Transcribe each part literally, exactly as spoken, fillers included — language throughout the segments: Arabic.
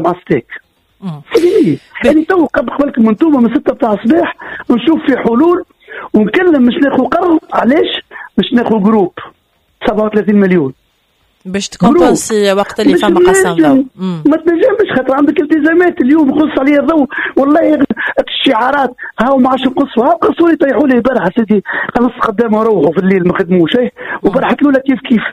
مع ستيك. يعني يعني تو قبلك من توما من ستة بتاع الصباح ونشوف في حلول ونكلم مش ناخذ قرض. علاش مش ناخذ جروب سبعة وثلاثين مليون باش تكمبنسي وقت اللي فما قسم ضوء؟ ما تنجمش خاطر عندك التزامات اليوم يخص عليا الضوء. والله الشعارات هاو ما عادش نقصوا، هاو قصوا لي طيحوا لي البارح سيدي خلص قدام وروحوا في الليل ما خدموش ايه وبارح الاولى كيف كيف.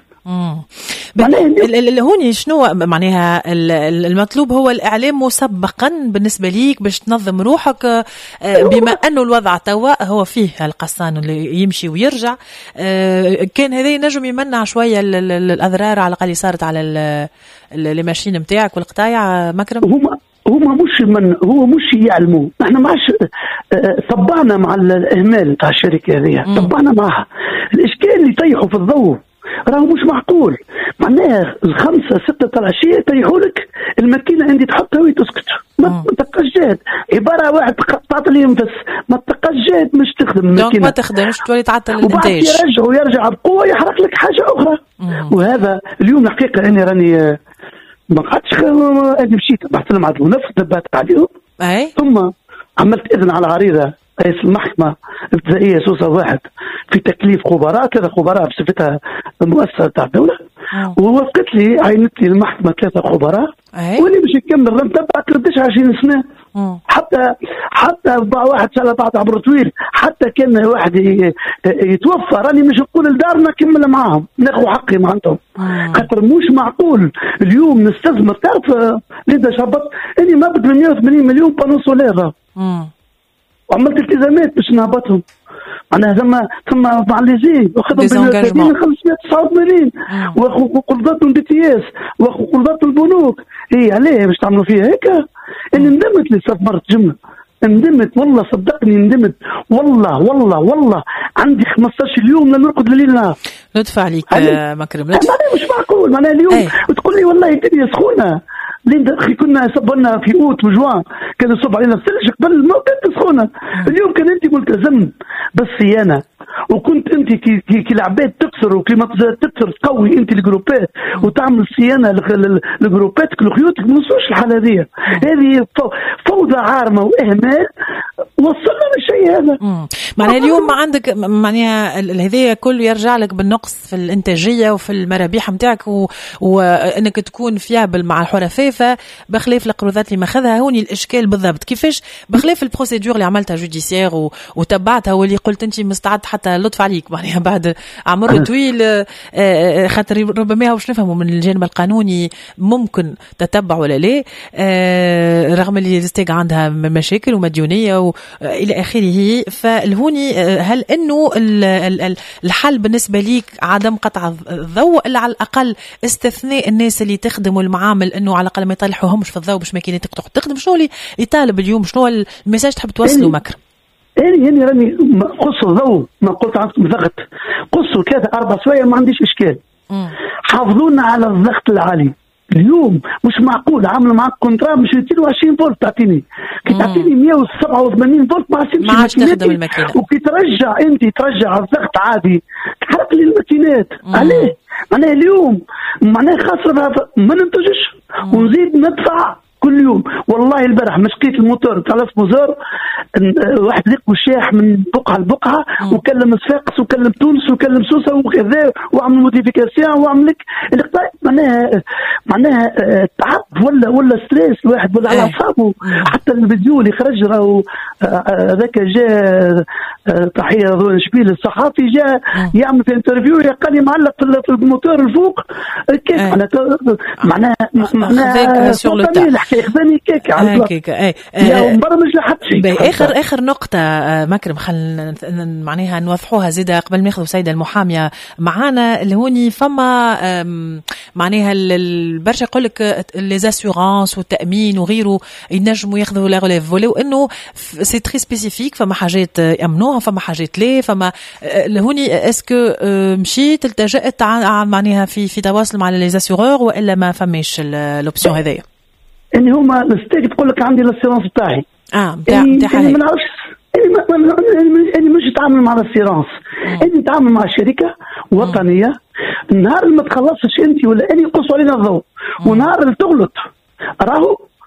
هوني شنو معناها المطلوب هو الإعلام مسبقا بالنسبة ليك باش تنظم روحك، بما أنه الوضع توا هو فيه القصان اللي يمشي ويرجع. كان هذا ينجم يمنع شوية الأضرار على الأقل صارت على الماشين متاعك والقطايع مكرم. هما هما مش من هو مش يعلموا، احنا معش طبعنا مع الإهمال تاع الشركة هذه، طبعنا معها الإشكال اللي يطيحوا في الضوء راهو مش معقول. معناها الخمسة ستة تاع العشية يطيحوا لك الماكينة عندي تحطها وتسكت ما تبقاش جاد. عبارة واحد تعطل ينفس ما تبقاش جاد مش تخدم الماكينة ما تخدمش تولي تعطل الانتاج يرجع ويرجع بقوة يحرق لك حاجة أخرى. مم. وهذا اليوم الحقيقة أنا راني ما قعدتش أنا مشيت بحث لهم عدو نفس دبات عليهم ثم عملت إذن على عريضة رئيس المحكمة الابتدائية سوسة واحد في تكليف خبراء ثلاثة خبراء بصفتها مؤسسة تاع الدولة. ووافقت لي عينت لي المحكمة ثلاثة خبراء واللي باش يكمل لم تبع تردش عشرين سنة. مم. حتى حتى واحد سنة بعد عبر طويل حتى كان واحد يتوفى راني مش نقول لدارنا كمل معاهم ناخذ حقي معهم خاطر مش معقول اليوم نستثمر. تعرف لذا شبط اني ما ب ثمانية وثمانين مليون بانو سولير وعملت التزامات باش نهبطهم. أنا ثم ثم مع الليزي وخذهم بين خمسمائة وتسعة وثمانين وقرضاتهم بي تي اس وقرضات البنوك. إيه عليه باش تعملوا فيها هيك؟ إني ندمت اللي استثمرت جملة ندمت والله صدقني ندمت والله والله والله عندي خمسطاش يوم لا نرقد الليل نهار. ندفع عليك مكرم معناها مش معقول. معناها اليوم أي. وتقول لي والله الدنيا سخونة لين اخي كنا يصبنا في اوت وجوان كان يصب علينا الثلج قبل ما كانت سخونه. اليوم كان انت ملتزم بالصيانه وكنت انت كي كي, كي العباد تكسر وكي ما تكسر تقوي انت الجروبات وتعمل صيانه لجروباتك لخيوطك ما نوصلوش الحاله هذه. هذه فوضى عارمه واهمال وصلنا للشيء هذا. معناها اليوم ما عندك معناها هذه كله يرجع لك بالنقص في الانتاجيه وفي المرابيح نتاعك وانك تكون فيابل مع الحرفاء بخلاف القروضات اللي ماخذها. هوني الاشكال بالضبط كيفاش بخلاف البروسيدور اللي عملتها جوديسيير وتبعتها واللي قلت انت مستعد حتى لطف عليك معناها بعد عمر طويل خاطر ربما واش نفهموا من الجانب القانوني ممكن تتبع ولا لا رغم اللي ستيك عندها مشاكل ومديونيه والى اخره. فالهوني هل انه الحل بالنسبه ليك عدم قطع الضوء الا على الاقل استثناء الناس اللي تخدم والمعامل انه على الاقل ما يطلعوهمش في الضوء باش ماكينتك تقعد تخدم؟ شنو اللي يطالب اليوم؟ شنو الميساج تحب توصله مكرم؟ يعني يعني راني قصوا الضوء ما قلت عندكم ضغط قصوا ثلاثة أربع سوايع ما عنديش إشكال. حافظونا على الضغط العالي. اليوم مش معقول عامل معك كونترا مش مئتين وعشرين فولت تعطيني كي تعطيني مئة وسبعة وثمانين فولت ما عادش تخدم الماكينة وكي ترجع انت ترجع الضغط عادي تحرق لي الماكينات. عليه معناها اليوم معناها خاصة ما ننتجش ونزيد ندفع كل يوم. والله البارح مشقيت الموتور تاع الاسموزور واحد لقوا شاح من بقعه لبقعه وكلم صفاقس وكلم تونس وكلم سوسه وكذا وعمل موديفيكاسيون وعمل لك معناها معناها تعب ولا ولا ستريس الواحد ولا على اعصابه. حتى الفيديو اللي خرج راهو هذاك جاء تحيه ضوء شبيل الصحافي جاء يعمل في انترفيو قال لي معلق في الموتور الفوق كيف معناها معناها معناها يخدمني كيك على كيك اي يا مبرمج لحد شيء. اخر اخر نقطه مكرم خلينا معناها نوضحوها زيده قبل ما ناخذوا سيده المحاميه معانا اللي هوني فما معناها البرشا يقول لك لي زاسيورانس والتامين وغيره ينجموا ياخذوا لا ريليف ولو انه سي تري سبيسيفيك فما حاجات يامنوها فما حاجات لا فما هوني اسكو مشيت التجأت معناها في في تواصل مع لي زاسيورور والا ما فماش الاوبسيون هذيا؟ اني هما الستيك تقول لك عندي الاسيرانس بتاعي اه بتاع بتاع ما نعرفش اني مش نتعامل مع الاسيرانس اني نتعامل مع شركه وطنيه. النهار اللي ما تخلصش انت ولا اني يقصوا علينا الضوء ونهار اللي تغلط راهو